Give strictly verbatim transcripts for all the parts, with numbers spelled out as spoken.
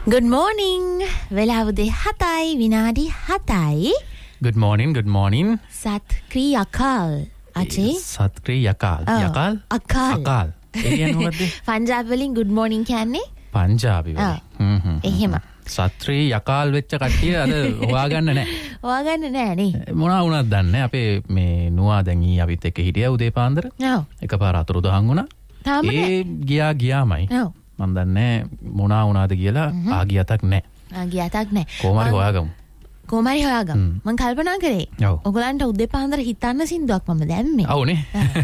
Good morning. වෙලාව දෙහතයි විනාඩි හතයි. Good morning, good morning. සත් ක්‍රී අකාල්. අචේ? සත් ක්‍රී යකාල්. යකාල්? අකාල්. අකාල්. ඒ කියන්නේ මොකද්ද? පංජාබි වලින් good morning කියන්නේ? පංජාබි වලින්. හ්ම් හ්ම්. එහෙම. සත්‍රී යකාල් වෙච්ච කට්ටිය අද හොයාගන්න නැහැ. හොයාගන්න නැහැ නේ. මොනවා වුණත් දන්නේ අපේ මේ නුවා දැන් ඊ අපිත් එක්ක හිටියා උදේ පාන්දර. ඔව්. එකපාර අතුරුදහන් වුණා. තාම ඒ ගියා ගියාමයි. ඔව්. මම දන්නේ මොනවා වුණාද කියලා ආගියතක් නැහැ. ආගියතක් නැහැ. කොහොමරි හොයාගමු. කොහොමරි හොයාගමු. මම කල්පනා කරේ. ඔයගලන්ට උදේ පාන්දර හිතන්න සින්දුවක් මම දැම්මේ. ඔව්නේ.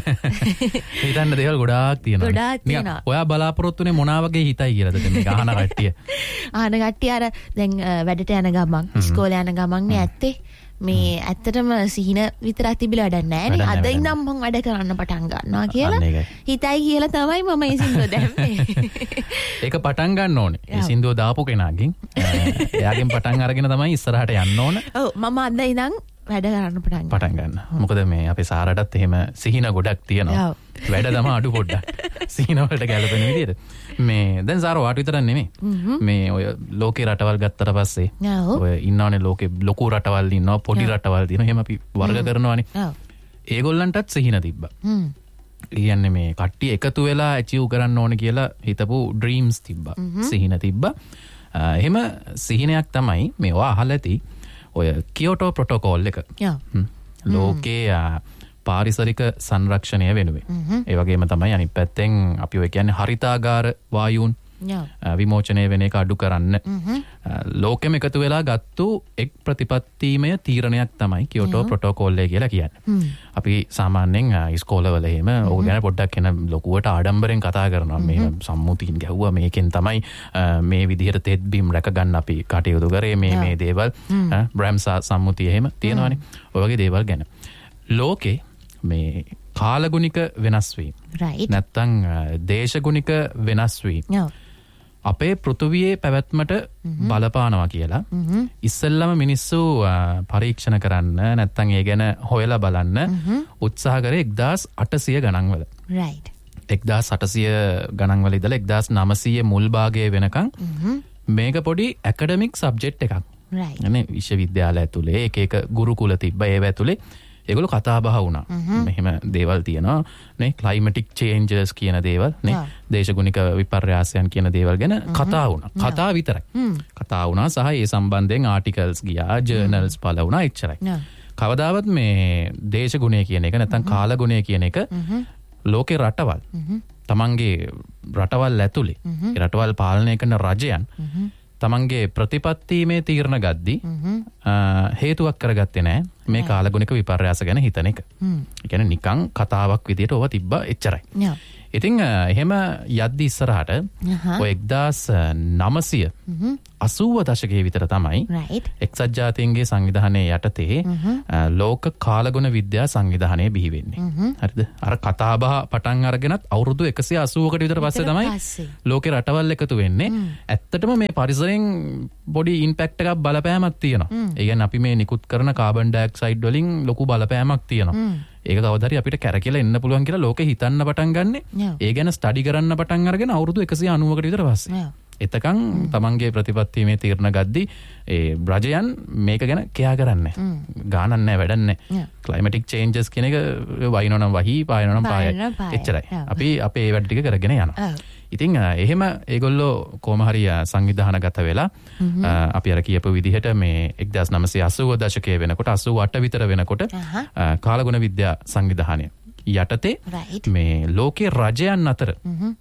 හිතන්න දේවල් ගොඩාක් තියෙනවා. ගොඩාක් තියෙනවා. ඔයා බලාපොරොත්තුනේ මොනවා වගේ හිතයි කියලාද මේ අහන කට්ටිය. අහන කට්ටිය අර දැන් වැඩට යන ගමන් ඉස්කෝලේ යන ගමන් නේ ඇත්තේ. මේ ඇත්තටම සිහින විතරක් තිබිලා වැඩක් නැහැ නේ. අද ඉඳන් මම වැඩ කරන්න පටන් ගන්නවා කියලා. හිතයි කියලා තමයි මම මේ සින්දුව දැම්මේ. ඒක පටන් ගන්න ඕනේ. මේ සින්දුව දාපු කෙනාගෙන් එයාගෙන් පටන් අරගෙන තමයි ඉස්සරහට යන්න ඕන. ඔව් මම අද ඉඳන් වැඩ කරන්න පටන් ගන්නවා. පටන් ගන්න. මොකද මේ අපේ සාරටත් එහෙම සිහින ගොඩක් තියෙනවා. වැඩ තමයි අඩු පොඩ්ඩක්. සිහින වලට ගැලපෙන විදිහට. මේ දැන් සාර වාට විතරක් නෙමෙයි. මේ ඔය ලෝකේ රටවල් ගත්තට පස්සේ ඔය ඉන්නවනේ ලෝකේ ලොකු රටවල් ඉන්නවා පොඩි රටවල් තියෙනවා. එහෙම අපි වර්ග කරනවානේ. ඒගොල්ලන්ටත් සිහින තිබ්බා. කියන්නේ මේ කට්ටිය එකතු වෙලා ඇචීව් කරන්න ඕනේ කියලා හිතපු ඩ්‍රීම්ස් තිබ්බා. සිහින තිබ්බා. එහෙම සිහිනයක් තමයි මේවා අහලා ඇති. ඔය කියෝටෝ ප්‍රොටෝකෝල් එක. ලෝකේ පාරිසරික සංරක්ෂණය වෙනුවෙන්. ඒ වගේම තමයි අනිත් පැත්තෙන් අපි ඔය කියන්නේ හරිතාගාර වායුන් විමෝචනය වෙන එක අඩු කරන්න ලෝකෙම එකතු වෙලා ගත්තු එක් ප්‍රතිපත්තිමය තීරණයක් තමයි කියෝටෝ ප්‍රොටෝකෝල් එක කියලා කියන්නේ. අපි සාමාන්‍යයෙන් ඉස්කෝලවල එහෙම ඕක ගැන පොඩ්ඩක් එන ලොකුවට ආඩම්බරෙන් කතා කරනවා. මේ සම්මුතියින් ගැහුවා මේකෙන් තමයි මේ විදිහට තෙත් බිම් රැක ගන්න අපි කටයුතු කරේ මේ මේ දේවල් බ්‍රැම්සා සම්මුතිය එහෙම තියෙනවානේ. ඔය වගේ දේවල් ගැන. ලෝකේ මේ කාලගුණික වෙනස් වීම. නැත්තම් දේශගුණික වෙනස් වීම. අපේ පෘථුවියේ පැවැත්මට බලපානවා කියලා ඉස්සෙල්ලම මිනිස්සු පරීක්ෂණ කරන්න නැත්තම් ඒ ගැන හොයලා බලන්න උත්සාහ කරේ එක්දාස් අටසිය ගණන් වල. right. එක්දාස් අටසිය ගණන් වල ඉඳලා එක්දාස් නවසිය මුල් භාගයේ වෙනකන් මේක පොඩි ඇකඩමික් සබ්ජෙක්ට් එකක්. right. يعني විශ්වවිද්‍යාල ඇතුලේ එක එක ගුරුකුල තිබ්බ ඒව ඇතුලේ ඒගොල්ලෝ කතා බහ වුණා. මෙහෙම දේවල් තියෙනවා නේ ක්ලයිමැටික් චේන්ජස් කියන දේවල් නේ දේශගුණික විපර්යාසයන් කියන දේවල් ගැන කතා වුණා. කතා විතරයි. කතා වුණා සහ ඒ සම්බන්ධයෙන් ආටිකල්ස් ගියා, ජර්නල්ස් පළ වුණා එච්චරයි. කවදාවත් මේ දේශගුණය කියන එක නැත්නම් කාලගුණය කියන එක ලෝකේ රටවල් තමන්ගේ රටවල් ඇතුලේ රටවල් පාලනය කරන රජයන් තමන්ගේ ප්‍රතිපත්තිමේ තීරණ ගද්දී හේතුවක් කරගත්තේ නැහැ මේ කාලගුණික විපර්යාස ගැන හිතන එක. ඒ කියන්නේ නිකන් කතාවක් විදියට ඕවා තිබ්බා එච්චරයි. ඉතින් එහෙම යද්දි ඉස්සරහට ඔය එක්දාස් නවසිය අසූව දශකයේ විතර තමයි එක්සත් ජාතීන්ගේ සංවිධානයේ යටතේ ලෝක කාලගුණ විද්‍යා සංවිධානය බිහි වෙන්නේ. හරිද? අර කතාබහ පටන් අරගෙනත් අවුරුදු එකසිය අසූවකට විතර පස්සේ තමයි ලෝකේ රටවල් එකතු වෙන්නේ. ඇත්තටම මේ පරිසරයෙන් පොඩි ඉම්පැක්ට් එකක් බලපෑමක් තියෙනවා. ඒ කියන්නේ අපි මේ නිකුත් කරන කාබන් ඩයොක්සයිඩ් වලින් ලොකු බලපෑමක් තියෙනවා. ඒක කවදා හරි අපිට කැරකිලා එන්න පුළුවන් කියලා ලෝකෙ හිතන්න පටන් ගන්නෙ. ඒ ගැන ස්ටඩි කරන්න පටන් අරගෙන අවුරුදු එකසිය අනූවකට විතර පස්සේ. එතකන් තමන්ගේ ප්‍රතිපත්තිමේ තීරණ ගද්දි ඒ රජයන් මේක ගැන කියා කරන්නේ. ගානක් නැහැ වැඩක් නැහැ. ක්ලයිමැටික් චේන්ජස් කියන එක වයින්නම් වහී පායනනම් පායයි. එච්චරයි. අපි අපේ ඒ වැඩ ටික කරගෙන යනවා. ඉතින් එහෙම ඒගොල්ලෝ කොහොම හරි සංවිධානගත වෙලා අපි අර කියපු විදිහට මේ එක්දාස් නවසිය අසූව දශකයේ වෙනකොට අසූ අට විතර වෙනකොට කාලගුණ විද්‍යා සංවිධානය යටතේ මේ ලෝකේ රජයන් අතර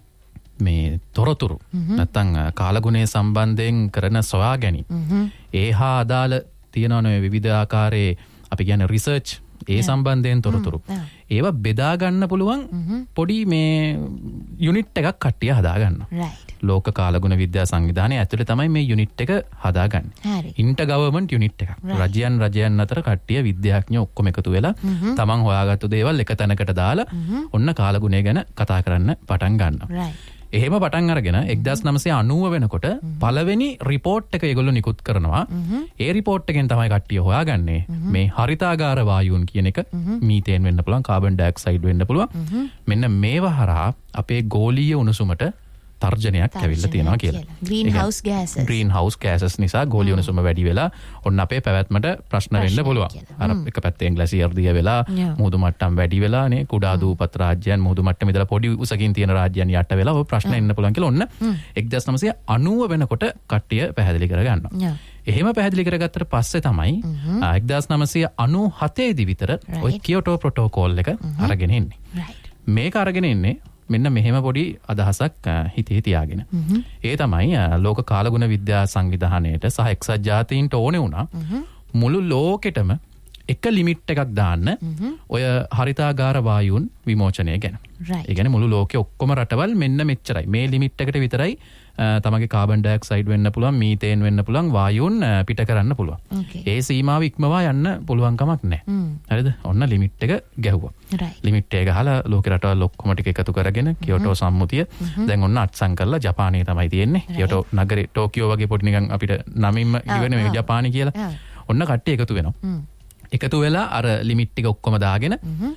මේ තොරතුරු නැත්තම් කාලගුණයේ සම්බන්ධයෙන් කරන සොයා ගැනීම ඒ හා අදාළ තියෙනවනේ විවිධ ආකාරයේ අපි කියන්නේ රිසර්ච් ඒ සම්බන්ධයෙන් තොරතුරු ඒවා බෙදා ගන්න පුළුවන් පොඩි මේ යුනිට් එකක් කට්ටිය හදා ගන්නවා. ලෝක කාලගුණ විද්‍යා සංවිධානය ඇතුලේ තමයි මේ යුනිට් එක හදාගන්නේ. ඉන්ටර් ගවර්න්මන්ට් යුනිට් එකක්. රජයන් රජයන් අතර කට්ටිය විද්‍යාඥයෝ ඔක්කොම එකතු වෙලා තමන් හොයාගත්තු දේවල් එක තැනකට දාලා ඔන්න කාලගුණය ගැන කතා කරන්න පටන් ගන්නවා. එහෙම පටන් අරගෙන එක්දාස් නවසිය අනූව වෙනකොට පළවෙනි රිපෝට් එක ඒගොල්ලෝ නිකුත් කරනවා. ඒ රිපෝට් එකෙන් තමයි කට්ටිය හොයාගන්නේ මේ හරිතාගාර වායුන් කියන එක මීතේන් වෙන්න පුළුවන්, කාබන් ඩයොක්සයිඩ් වෙන්න පුළුවන්. මෙන්න මේවා හරහා අපේ ගෝලීය උණුසුමට තර්ජනයක් ඇවිල්ලා තියෙනවා කියලා. green house gases green house gases නිසා ගෝලීය උණුසුම වැඩි වෙලා ඔන්න අපේ පැවැත්මට ප්‍රශ්න වෙන්න පුළුවන්. අර එක පැත්තෙන් ග්ලැසියර් දිය වෙලා මුහුදු මට්ටම් වැඩි වෙලා නේ කුඩා දූපත් රාජ්‍යයන් මුහුදු මට්ටමේ ඉඳලා පොඩි උසකින් තියෙන රාජ්‍යයන් යට වෙලා ඔය ප්‍රශ්න එන්න පුළුවන් කියලා ඔන්න එක්දාස් නවසිය අනූව වෙනකොට කට්ටිය පැහැදිලි කරගන්නවා. එහෙම පැහැදිලි කරගත්තට පස්සේ තමයි එක්දාස් නවසිය අනූ හතේ දී විතර ඔය කියෝටෝ ප්‍රොටෝකෝල් එක අරගෙන ඉන්නේ. මේක අරගෙන ඉන්නේ මෙන්න මෙහෙම පොඩි අදහසක් හිතේ තියාගෙන. ඒ තමයි ලෝක කාලගුණ විද්‍යා සංවිධානයට සහ එක්සත් ජාතීන්ට ඕනේ වුණා මුළු ලෝකෙටම එක ලිමිට් එකක් දාන්න ඔය හරිතාගාර වායුන් විමෝචනය ගැන. ඒ කියන්නේ මුළු ලෝකේ ඔක්කොම රටවල් මෙන්න මෙච්චරයි. මේ ලිමිට් එකට විතරයි තමගේ කාබන් ඩයොක්සයිඩ් වෙන්න පුළුවන්, මීතේන් වෙන්න පුළුවන් වායුන් පිට කරන්න පුළුවන්. ඒ සීමාව ඉක්මවා යන්න පුළුවන් කමක් නැහැ. හරිද? ඔන්න ලිමිට් එක ගැහුවා. ලිමිට් එක ගහලා ලෝකේ රටවල් ඔක්කොම ටික එකතු කරගෙන කියෝටෝ සම්මුතිය දැන් ඔන්න අත්සන් කරලා ජපානයේ තමයි තියෙන්නේ. කියෝටෝ නගරේ ටෝකියෝ වගේ පොඩි නිකන් අපිට නමින්ම ඉවෙන්නේ මේ ජපානය කියලා. ඔන්න කට්ටිය එකතු වෙනවා. එකතු වෙලා අර ලිමිට් ටික ඔක්කොම දාගෙන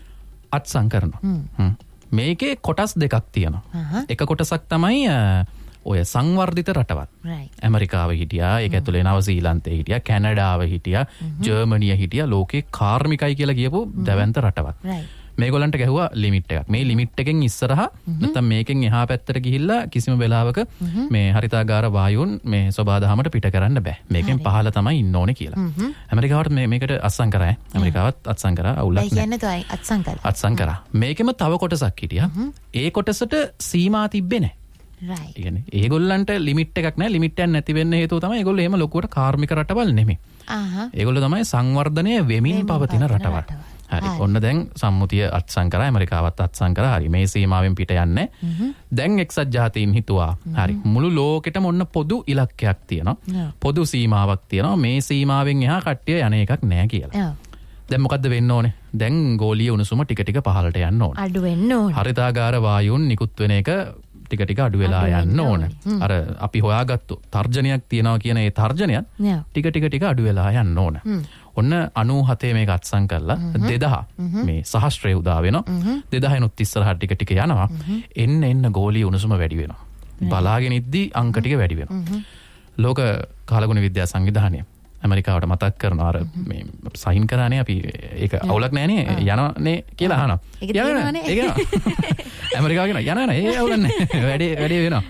අත්සන් කරනවා. මේකේ කොටස් දෙකක් තියෙනවා. එක කොටසක් තමයි ඔය සංවර්ධිත රටවල්. ඇමරිකාව හිටියා, ඒක ඇතුලේ නවසීලන්තේ හිටියා, කැනඩාව හිටියා, ජර්මනිය හිටියා, ලෝකේ කාර්මිකයි කියලා කියපු දැවැන්ත රටවල්. මේගොල්ලන්ට ගැහුවා ලිමිට් එකක්. මේ ලිමිට් එකෙන් ඉස්සරහා නැත්නම් මේකෙන් එහා පැත්තට ගිහිල්ලා කිසිම වෙලාවක මේ හරිතාගාර වායුන් මේ සබාදහමට පිට කරන්න බෑ. මේකෙන් පහළ තමයි ඉන්න ඕනේ කියලා. ඇමරිකාවට මේ මේකට අත්සන් කරා. ඇමරිකාවත් අත්සන් කරා. අවුලක් නෑ. ඒ කියන්නේ තමයි අත්සන් කරා. අත්සන් කරා. මේකෙම තව කොටසක් හිටියා. ඒ කොටසට සීමා තිබ්බේ නෑ. right. ඒ කියන්නේ ඒගොල්ලන්ට ලිමිට් එකක් නෑ. ලිමිට් එකක් නැති වෙන්න හේතුව තමයි ඒගොල්ලෝ එහෙම ලොකුවට කාර්මික රටවල් නෙමෙයි. ආහ්. ඒගොල්ලෝ තමයි සංවර්ධනය වෙමින් පවතින රටවල්. හරි. ඔන්න දැන් සම්මුතිය අත්සන් කරා, ඇමරිකාවත් අත්සන් කරා. හරි. මේ සීමාවෙන් පිට යන්නේ. දැන් එක්සත් ජාතීන් හිතුවා. හරි. මුළු ලෝකෙටම ඔන්න පොදු ඉලක්කයක් තියෙනවා. පොදු සීමාවක් තියෙනවා. මේ සීමාවෙන් එහා කට්ටිය යන එකක් නෑ කියලා. දැන් මොකද්ද වෙන්න ඕනේ? දැන් ගෝලීය උණුසුම ටික ටික පහළට යන්න ඕනේ. අඩු වෙන්න ඕනේ. හරිතාගාර වායුන් නිකුත් වෙන එක ටික ටික අඩු වෙලා යන්න ඕනේ. අර අපි හොයාගත්තු තර්ජනයක් තියනවා කියන ඒ තර්ජනයත් ටික ටික ටික අඩු වෙලා යන්න ඕනේ. ඔන්න අනූ හතේ මේක අත්සන් කරලා දෙදහ මේ සහස්ත්‍රය උදා වෙනවා. දෙදහනුත් ඉස්සරහට ටික ටික යනවා. එන්න එන්න ගෝලීය උණුසුම වැඩි වෙනවා. බලාගෙන ඉද්දි අංක ටික වැඩි වෙනවා. ලෝක කාලගුණ විද්‍යා සංවිධානය ඇමරිකාවට මතක් කරනවා අර මේ සයින් කරානේ අපි ඒක අවුලක් නෑනේ යනවානේ කියලා අහනවා. ඒක තියෙනවානේ. ඒක යනවා. ඇමරිකාව කියන යනවා නේ ඒ අවුලක් නෑ. වැඩි වැඩි වෙනවා.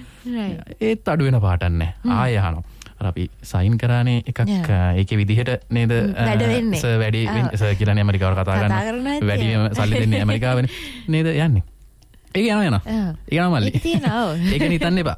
ඒත් අඩු වෙන පාටක් නෑ. ආයෙ අහනවා. අර අපි සයින් කරානේ එකක් ඒකේ විදිහට නේද සර් වැඩි සර් කියලානේ ඇමරිකාවට කතා කරන්නේ. වැඩිම සල්ලි දෙන්නේ ඇමරිකාවනේ නේද යන්නේ. ඒක යනවා යනවා. ඒක යනවා මල්ලි. ඒක තියෙනවා. ඒක නිතන්න එපා.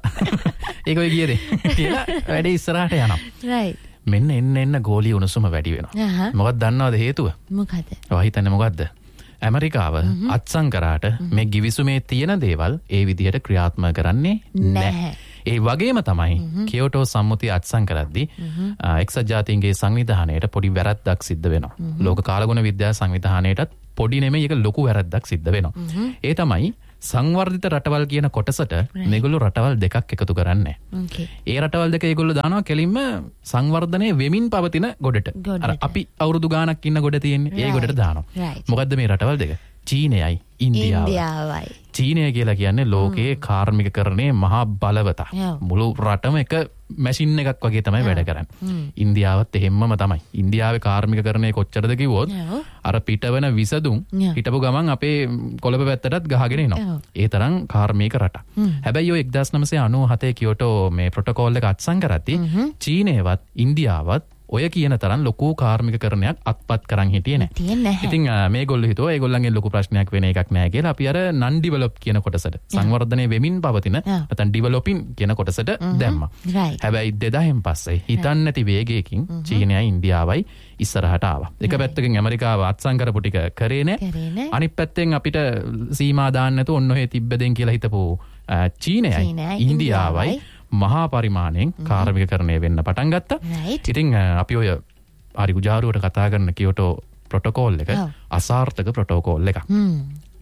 ඒක ඔය ගියදේ. කියලා වැඩි ඉස්සරහට යනවා. right. මෙන්න එන්න එන්න ගෝලීය උණුසුම වැඩි වෙනවා. මොකක්ද දන්නවද හේතුව? මොකද? ඔයා හිතන්නේ මොකද්ද? ඇමරිකාව අත්සන් කරාට මේ ගිවිසුමේ තියෙන දේවල් ඒ විදිහට ක්‍රියාත්මක කරන්නේ නැහැ. ඒ වගේම තමයි කියෝටෝ සම්මුතිය අත්සන් කරද්දී එක්සත් ජාතීන්ගේ සංවිධානයට පොඩි වැරද්දක් සිද්ධ වෙනවා. ලෝක කාලගුණ විද්‍යා සංවිධානයටත් පොඩි නෙමෙයි ඒක ලොකු වැරද්දක් සිද්ධ වෙනවා. ඒ තමයි සංවර්ධිත රටවල් කියන කොටසට මේගොල්ලෝ රටවල් දෙකක් එකතු කරන්නේ. ඒ රටවල් දෙක ඒගොල්ලෝ දානවා කෙලින්ම සංවර්ධනය වෙමින් පවතින ගොඩට. අර අපි අවුරුදු ගාණක් ඉන්න ගොඩ තියෙන්නේ ඒ ගොඩට දානවා. මොකද්ද මේ රටවල් දෙක? චීනයයි ඉන්දියාවයි. චීනය කියලා කියන්නේ ලෝකයේ කාර්මිකකරණයේ මහා බලවතා. මුළු රටම එක මැෂින් එකක් වගේ තමයි වැඩ කරන්නේ. ඉන්දියාවත් එහෙම්මම තමයි. ඉන්දියාවේ කාර්මිකකරණය කොච්චරද කිව්වොත් අර පිටවන විසඳුම් හිටපු ගමන් අපේ කොළඹ පැත්තටත් ගහගෙන එනවා. ඒ තරම් කාර්මික රට. හැබැයි ඔය එක්දාස් නවසිය අනූ හතේ කියෝටෝ මේ ප්‍රොටෝකෝල් එක අත්සන් කරද්දී චීනයවත් ඉන්දියාවත් ඔය කියන තරම් ලොකු කාර්මිකකරණයක් අත්පත් කරන් හිටියේ නැහැ. ඉතින් මේගොල්ලෝ හිතුවා ඒගොල්ලන්ගෙන් ලොකු ප්‍රශ්නයක් වෙන එකක් නැහැ කියලා අපි අර non develop කියන කොටසට සංවර්ධනය වෙමින් පවතින නැත්නම් developing කියන කොටසට දැම්මා. හැබැයි දෙදාහෙන් පස්සේ හිතන්න නැති වේගයකින් චීනයයි ඉන්දියාවයි ඉස්සරහට ආවා. එක පැත්තකින් ඇමරිකාව අත්සන් කරපු ටික කරේ නැහැ. අනිත් පැත්තෙන් අපිට සීමා දාන්න නැතුව ඔන්න ඔය තිබ්බදෙන් කියලා හිතපු චීනයයි ඉන්දියාවයි මහා පරිමාණයෙන් කාර්මිකකරණය වෙන්න පටන් ගත්තා. ඉතින් අපි ඔය හරි උජාරුවට කතා කරන කියෝටෝ ප්‍රොටෝකෝල් එක අසාර්ථක ප්‍රොටෝකෝල් එකක්.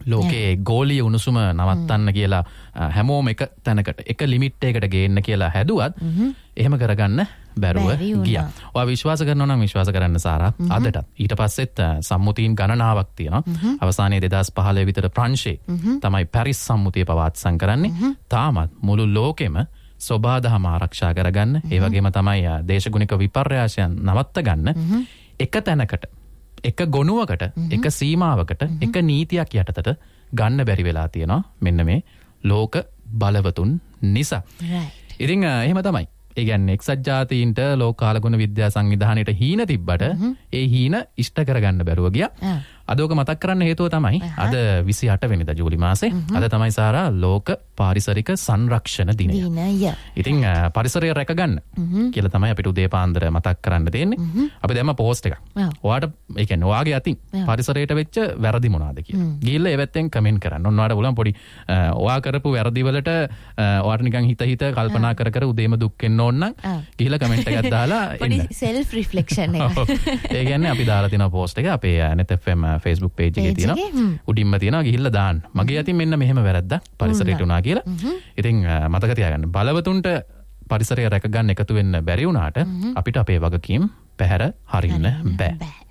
ලෝකයේ ගෝලීය උණුසුම නවත්තන්න කියලා හැමෝම එක තැනකට එක ලිමිට් එකකට ගේන්න කියලා හැදුවත් එහෙම කරගන්න බැරුව ගියා. ඔයා විශ්වාස කරනවා නම් විශ්වාස කරන්න සාරා අදටත්. ඊට පස්සෙත් සම්මුතීන් ගණනාවක් තියෙනවා. අවසානයේ දෙදාස් පහළොව විතර ප්‍රංශේ තමයි පැරිස් සම්මුතිය පවත්සන් කරන්නේ. තාමත් මුළු ලෝකෙම සෝබාදහම ආරක්ෂා කරගන්න, ඒ වගේම තමයි දේශගුණික විපර්යාසයන් නවත්ත ගන්න එක තැනකට, එක ගොනුවකට, එක සීමාවකට, එක නීතියක් යටතට ගන්න බැරි වෙලා තියෙනවා මෙන්න මේ ලෝක බලවතුන් නිසා. ඉතින් එහෙම තමයි. ඒ කියන්නේ එක්සත් ජාතීන්ට ලෝක කාලගුණ විද්‍යා සංවිධානයට හීන තිබ්බට ඒ හීන ඉෂ්ට කරගන්න බැරුව ගියා. අද ඔක මතක් කරන්න හේතුව තමයි අද විසි අට වෙනිදා ජූලි මාසේ අද තමයි සාරා ලෝක පාරිසරික සංරක්ෂණ දිනය. ඉතින් පරිසරය රැකගන්න කියලා තමයි අපිට උදේ පාන්දර මතක් කරන්න තියෙන්නේ. අපි දැම්ම පෝස්ට් එකක්. ඔයාට ඒ කියන්නේ ඔයාගේ අතින් පරිසරයට වෙච්ච වැරදි මොනවාද කියලා. ගිහිල්ලා ඒ පැත්තෙන් කමෙන්ට් කරන්න. ඔන්න ඔයාට බලන්න පොඩි ඔයා කරපු වැරදි වලට ඔයාට නිකන් හිත හිත කල්පනා කර කර උදේම දුක් වෙන්න ඕන නම් ගිහිල්ලා කමෙන්ට් එකක් දාලා පොඩි self reflection එක. ඒ කියන්නේ අපි දාලා තියෙන පෝස්ට් එක අපේ net F M Facebook page එකේ තියෙනවා. උඩින්ම තියෙනවා ගිහිල්ලා දාන්න. මගේ අතින් මෙන්න මෙහෙම වැරද්දක් පරිසරයට උනා කියලා. ඉතින් මතක තියාගන්න. බලවතුන්ට පරිසරය රැක ගන්න එකතු වෙන්න බැරි වුණාට අපිට අපේ වගකීම් පැහැර හරින්න බෑ.